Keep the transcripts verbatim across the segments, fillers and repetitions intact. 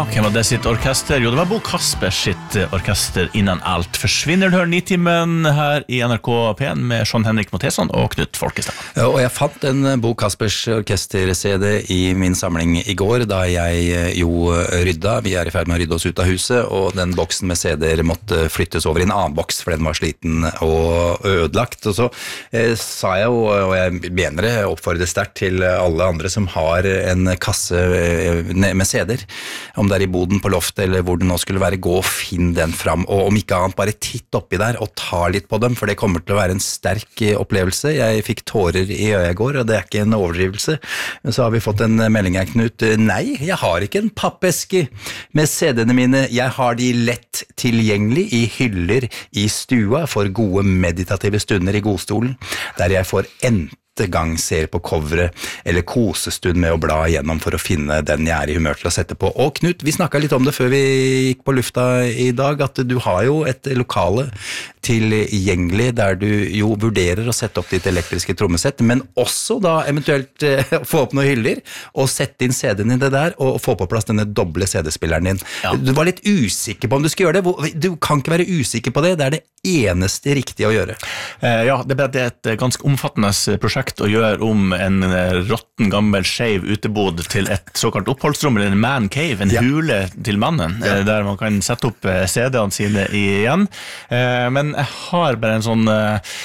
hvem var det sitt orkester? Jo, det var Bo Kaspers sitt orkester Innan alt forsvinner. Du hører Nitimen her i N R K P en med Sean Henrik Matheson og Knut Folkestad. Ja, og jeg fant en Bo Kaspers orkester-C D i min samling i går, da jeg jo rydda. Vi er i ferd med å rydde oss ut av huset, og den boksen med C D-er måtte flyttes over i en annen boks, for den var sliten og ødelagt. Og så eh, sa jeg jo, og jeg mener det, oppfordrer sterkt til alle andre som har en kasse med C D-er, om det er i boden på loftet eller hvor det nå skulle være, gå og finn den fram, og om ikke annet bare titt oppi der og ta litt på dem, for det kommer til å være en sterk opplevelse. Jeg fikk tårer i øyet i går, og det er ikke en overdrivelse. Men så har vi fått en melding her, Knut. Nei, jeg har ikke en pappeske med C D-ene mine. Jeg har de lett tilgjengelig i hyller i stua for gode meditative stunder i godstolen, der jeg får enten gang ser på coveret eller kosestund med å bla igjennom for å finne den jeg er i humør til å sette på. Og Knut, vi snakket litt om det før vi gikk på lufta i dag, at du har jo et lokale tilgjengelig der du jo vurderer å sette opp ditt elektriske trommesett, men også da eventuelt eh, få opp noen hyller og sette inn C D-en i det der og få på plass denne doble C D-spilleren din. Ja. Du var litt usikker på om du skulle gjøre det. Du kan ikke være usikker på det. Det er det eneste riktige å gjøre. Eh, ja, det er et ganske omfattende prosjekt å gjøre om en rotten gammel skjev utebod til et såkalt oppholdsrom, eller en man cave, en ja. hule til mannen, ja. der man kan sette opp C D-ene sine igjen. Men jeg har bare en sånn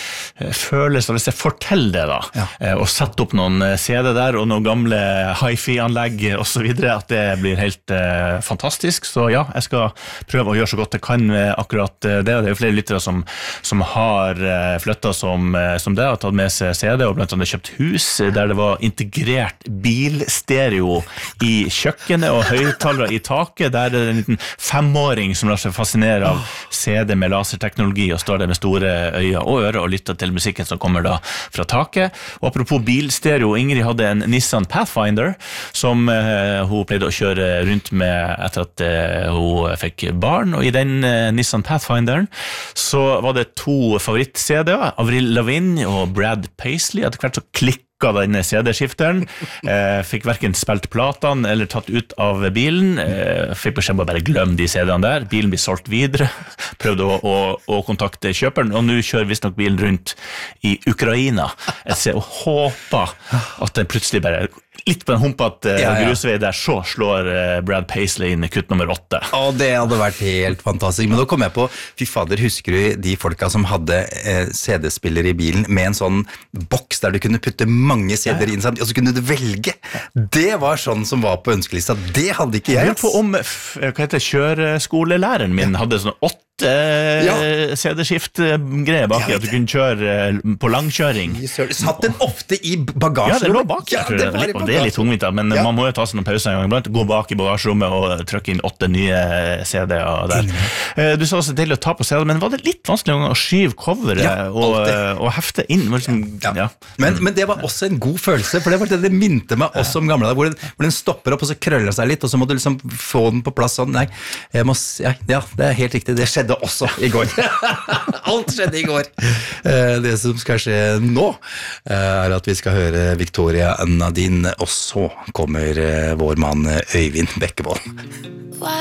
følelse, hvis jeg forteller det da, ja. og sette opp noen C D der, og noen gamle hi-fi-anlegg og så videre, at det blir helt fantastisk. Så ja, jeg skal prøve å gjøre så godt jeg kan akkurat det. Det er jo flere lyttere som, som har flyttet som, som det, og tatt med seg C D, og blant annet kjøpt hus der det var integrert bilstereo i kjøkkenet og høyttalere i taket, der det er en liten femåring som lar seg fascinere av C D med laserteknologi og står der med store øyne og ører og lytter til musikken som kommer da fra taket. Og apropos bilstereo, Ingrid hadde en Nissan Pathfinder som eh, hun pleide å kjøre rundt med etter at eh, hun fikk barn, og i den eh, Nissan Pathfinderen så var det to favoritt-C D-er, Avril Lavigne og Brad Paisley. Etter hvert så klikket denne C D-skifteren, eh, fikk hverken spilt platene eller tatt ut av bilen, eh, fikk beskjed om å bare glemme de C D-ene der, bilen blir solgt videre, prøvde å, å, å kontakte kjøperen, og nå kjører visst nok bilen rundt i Ukraina. Jeg ser og håper at den plutselig bare litt på en humpet uh, ja, ja. grusvei der, så slår uh, Brad Paisley inn i kutt nummer åtte. Å, det hadde vært helt fantastisk. Men da kom jeg på, fy fader, husker du de folka som hadde eh, C D-spiller i bilen med en sånn boks der du kunne putte mange C D-er inn, og så kunne du velge. Det var sånn som var på ønskelista. Det hadde ikke jeg. Jeg lurer på om, hva heter det, kjøreskolelæreren min ja. hadde sånn åtte ja. C D-skift-greier bak i, ja, at du kunne kjøre på langkjøring. Satt den ofte i bagasjerommet? Ja, det lå bak, ja, det, var og det er litt tungvint, men ja. man må jo ta seg noen pauser en gang iblant, gå bak i bagasjerommet og trykke inn åtte nye C D-er der. Mm. Du sa også deilig å ta på C D, men var det litt vanskelig å skyve coveret ja, og, og hefte inn? Liksom, ja. Ja. Men, men det var også en god følelse, for det var det det minte meg også om gamle der, hvor den, hvor den stopper opp og så krøller seg litt, og så må du liksom få den på plass sånn. Nei, jeg må, ja, ja, det er helt riktig, det skjedde også i går. Alt skjedde i går. Det som skal skje nå er at vi skal høre Victoria Nadine, og så kommer vår mann Øyvind Bekkevold.